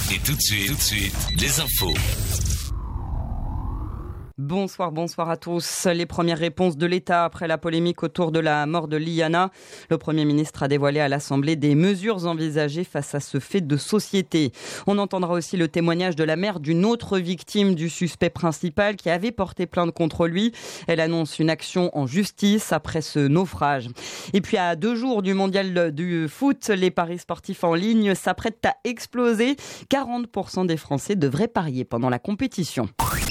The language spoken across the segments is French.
Et tout de suite, les infos. Bonsoir à tous. Les premières réponses de l'État après la polémique autour de la mort de Liana. Le Premier ministre a dévoilé à l'Assemblée des mesures envisagées face à ce fait de société. On entendra aussi le témoignage de la mère d'une autre victime du suspect principal qui avait porté plainte contre lui. Elle annonce une action en justice après ce naufrage. Et puis à 2 jours du mondial du foot, les paris sportifs en ligne s'apprêtent à exploser. 40% des Français devraient parier pendant la compétition.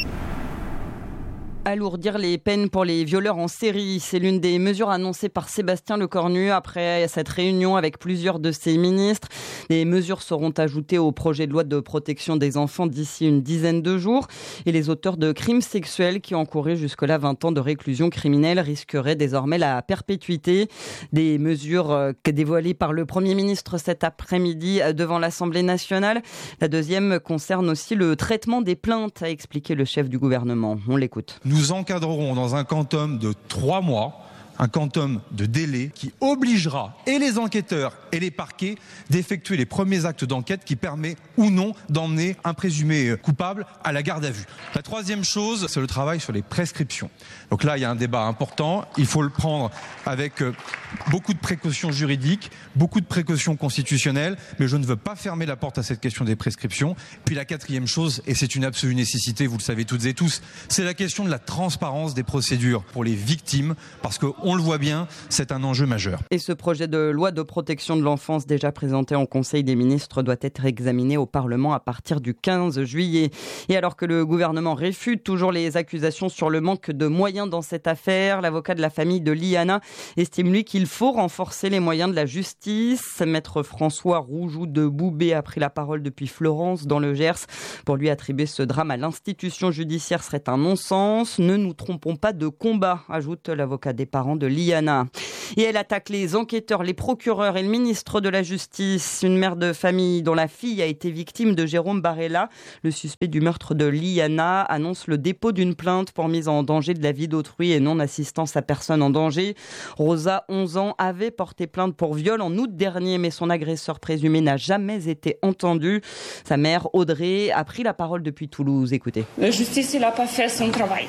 Alourdir les peines pour les violeurs en série, c'est l'une des mesures annoncées par Sébastien Lecornu après cette réunion avec plusieurs de ses ministres. Les mesures seront ajoutées au projet de loi de protection des enfants d'ici une dizaine de jours. Et les auteurs de crimes sexuels qui encouraient jusque-là 20 ans de réclusion criminelle risqueraient désormais la perpétuité. Des mesures dévoilées par le Premier ministre cet après-midi devant l'Assemblée nationale. La deuxième concerne aussi le traitement des plaintes, a expliqué le chef du gouvernement. On l'écoute. Nous encadrerons dans un quantum de 3 mois, un quantum de délai qui obligera et les enquêteurs et les parquets d'effectuer les premiers actes d'enquête qui permet ou non d'emmener un présumé coupable à la garde à vue. La troisième chose, c'est le travail sur les prescriptions. Donc là, il y a un débat important. Il faut le prendre avec beaucoup de précautions juridiques, beaucoup de précautions constitutionnelles, mais je ne veux pas fermer la porte à cette question des prescriptions. Puis la quatrième chose, et c'est une absolue nécessité, vous le savez toutes et tous, c'est la question de la transparence des procédures pour les victimes, parce qu'on le voit bien, c'est un enjeu majeur. Et ce projet de loi de protection de l'enfance déjà présenté en Conseil des ministres doit être examiné au Parlement à partir du 15 juillet. Et alors que le gouvernement réfute toujours les accusations sur le manque de moyens dans cette affaire, l'avocat de la famille de Liana estime lui qu'il faut renforcer les moyens de la justice. Maître François Roujoux de Boubé a pris la parole depuis Florence dans le Gers. Pour lui, attribuer ce drame à l'institution judiciaire serait un non-sens. Ne nous trompons pas de combat, ajoute l'avocat des parents de Liana. Et elle attaque les enquêteurs, les procureurs et le ministre de la Justice. Une mère de famille dont la fille a été victime de Jérôme Barella, le suspect du meurtre de Liana, annonce le dépôt d'une plainte pour mise en danger de la vie d'autrui et non-assistance à personne en danger. Rosa, 11 ans, avait porté plainte pour viol en août dernier, mais son agresseur présumé n'a jamais été entendu. Sa mère, Audrey, a pris la parole depuis Toulouse. Écoutez. La justice, il n'a pas fait son travail.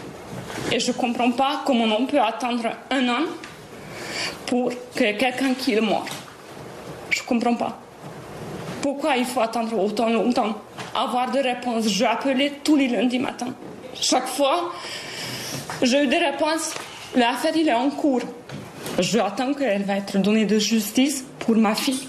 Et je ne comprends pas comment on peut attendre 1 an pour que quelqu'un qui est mort. Je ne comprends pas. Pourquoi il faut attendre autant longtemps? Avoir des réponses. J'ai appelé tous les lundis matin. Chaque fois, j'ai eu des réponses. L'affaire, il est en cours. J'attends qu'elle va être donnée de justice pour ma fille.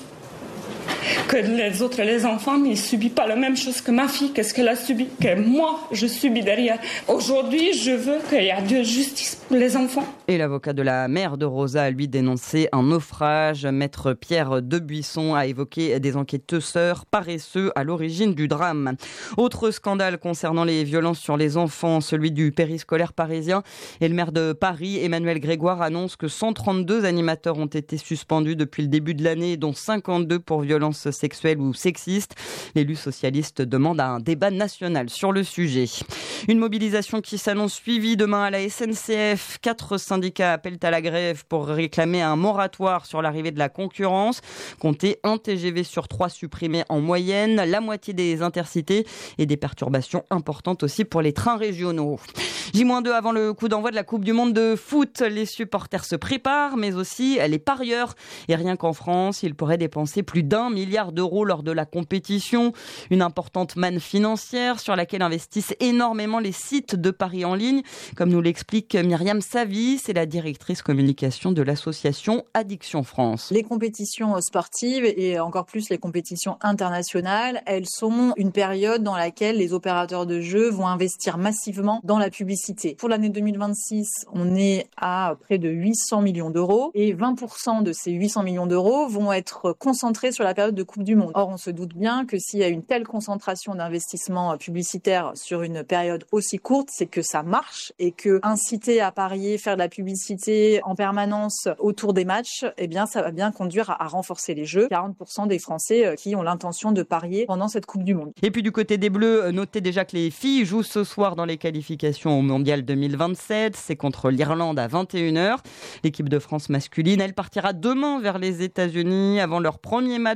Que les enfants, ils ne subissent pas la même chose que ma fille, qu'est-ce qu'elle a subi, que moi, je subis derrière. Aujourd'hui, je veux qu'il y ait de justice pour les enfants. Et l'avocat de la mère de Rosa a lui dénoncé un naufrage. Maître Pierre Debuisson a évoqué des enquêteurs paresseux à l'origine du drame. Autre scandale concernant les violences sur les enfants, celui du périscolaire parisien. Et le maire de Paris, Emmanuel Grégoire, annonce que 132 animateurs ont été suspendus depuis le début de l'année, dont 52 pour violences sexuelles ou sexistes. L'élu socialiste demande un débat national sur le sujet. Une mobilisation qui s'annonce suivie demain à la SNCF. 4 syndicats appellent à la grève pour réclamer un moratoire sur l'arrivée de la concurrence. Comptez 1 TGV sur 3 supprimés en moyenne, la moitié des intercités et des perturbations importantes aussi pour les trains régionaux. J-2 avant le coup d'envoi de la Coupe du Monde de foot. Les supporters se préparent, mais aussi les parieurs. Et rien qu'en France, ils pourraient dépenser plus d'1 milliard d'euros lors de la compétition. Une importante manne financière sur laquelle investissent énormément les sites de paris en ligne. Comme nous l'explique Myriam Savy, c'est la directrice communication de l'association Addiction France. Les compétitions sportives et encore plus les compétitions internationales, elles sont une période dans laquelle les opérateurs de jeux vont investir massivement dans la publicité. Pour l'année 2026, on est à près de 800 millions d'euros et 20% de ces 800 millions d'euros vont être concentrés sur la période de Coupe du Monde. Or, on se doute bien que s'il y a une telle concentration d'investissements publicitaires sur une période aussi courte, c'est que ça marche et que inciter à parier, faire de la publicité en permanence autour des matchs, eh bien, ça va bien conduire à renforcer les jeux. 40% des Français qui ont l'intention de parier pendant cette Coupe du Monde. Et puis du côté des Bleus, notez déjà que les filles jouent ce soir dans les qualifications au Mondial 2027. C'est contre l'Irlande à 21h. L'équipe de France masculine, elle partira demain vers les États-Unis avant leur premier match dans cette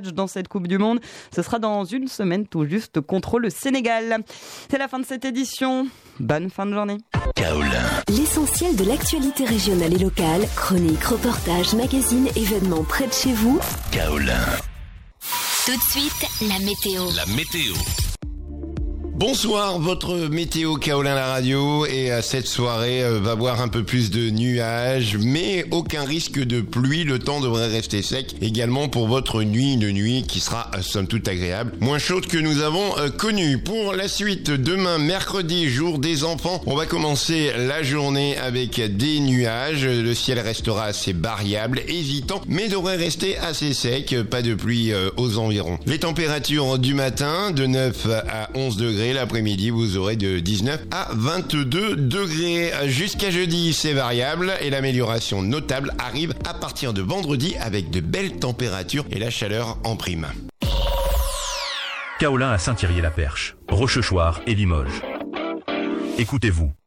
cette Coupe du Monde. Ce sera dans une semaine tout juste contre le Sénégal. C'est la fin de cette édition. Bonne fin de journée. Kaolin. L'essentiel de l'actualité régionale et locale, chroniques, reportages, magazines, événements près de chez vous. Kaolin. Tout de suite, la météo. La météo. Bonsoir, votre météo Kaolin la radio, et cette soirée va voir un peu plus de nuages, mais aucun risque de pluie, le temps devrait rester sec également pour votre nuit, une nuit qui sera somme toute agréable, moins chaude que nous avons connue. Pour la suite, demain mercredi, jour des enfants, on va commencer la journée avec des nuages, le ciel restera assez variable, hésitant, mais devrait rester assez sec, pas de pluie aux environs. Les températures du matin, de 9 à 11 degrés, l'après-midi, vous aurez de 19 à 22 degrés. Jusqu'à jeudi, c'est variable et l'amélioration notable arrive à partir de vendredi avec de belles températures et la chaleur en prime. Kaolin à Saint-Thierry-la-Perche, Rochechouart et Limoges. Écoutez-vous.